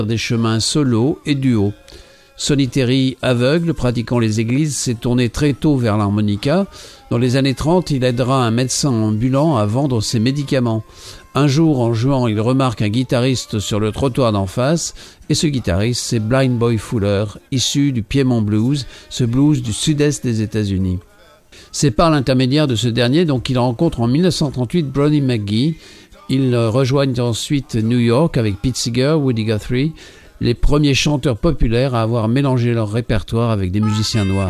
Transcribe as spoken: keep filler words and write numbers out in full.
des chemins solo et duo. Sonny Terry, aveugle, pratiquant les églises, s'est tourné très tôt vers l'harmonica. Dans les années trente, il aidera un médecin ambulant à vendre ses médicaments. Un jour, en jouant, il remarque un guitariste sur le trottoir d'en face, et ce guitariste, c'est Blind Boy Fuller, issu du Piedmont Blues, ce blues du sud-est des États-Unis. C'est par l'intermédiaire de ce dernier donc qu'il rencontre en dix-neuf cent trente-huit Brody McGee. Ils rejoignent ensuite New York avec Pete Seeger, Woody Guthrie, les premiers chanteurs populaires à avoir mélangé leur répertoire avec des musiciens noirs.